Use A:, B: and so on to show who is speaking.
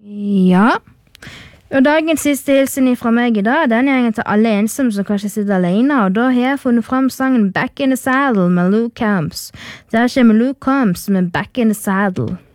A: Ja. Og dagens siste hilsen fra meg I dag, den gjengen til alle ensomme som kanskje sitter alene, og da har jeg funnet frem sangen Back in the Saddle med Luke Combs. Der kommer Luke Combs med Back in the Saddle.